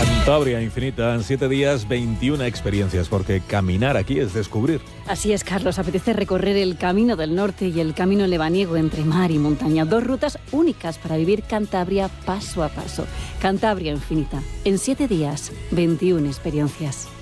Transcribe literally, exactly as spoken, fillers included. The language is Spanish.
Cantabria Infinita, en siete días, veintiuna experiencias, porque caminar aquí es descubrir. Así es, Carlos, apetece recorrer el Camino del Norte y el Camino Lebaniego entre mar y montaña, dos rutas únicas para vivir Cantabria paso a paso. Cantabria Infinita, en siete días, veintiuna experiencias.